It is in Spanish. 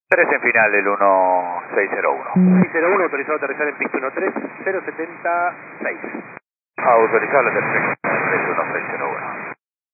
3 en final del 1601. 601, autorizado a aterrizar en pista 13076. Autorizado la aterrizaje 31601.